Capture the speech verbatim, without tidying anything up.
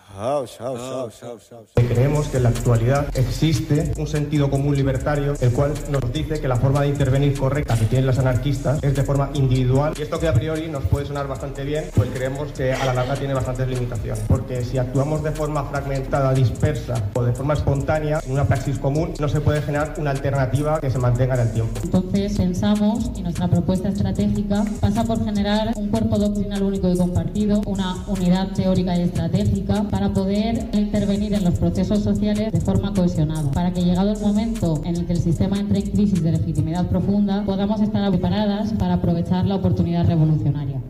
Creemos que en la actualidad existe un sentido común libertario, el cual nos dice que la forma de intervenir correcta que tienen los anarquistas es de forma individual, y esto que a priori nos puede sonar bastante bien, pues creemos que a la larga tiene bastantes limitaciones, porque si actuamos de forma fragmentada, dispersa o de forma espontánea, en una praxis común, no se puede generar una alternativa que se mantenga en el tiempo. Entonces pensamos, y nuestra propuesta estratégica pasa por generar un cuerpo doctrinal único y compartido, una unidad teórica y estratégica para poder intervenir en los procesos sociales de forma cohesionada, para que llegado el momento en el que el sistema entre en crisis de legitimidad profunda, podamos estar preparadas para aprovechar la oportunidad revolucionaria.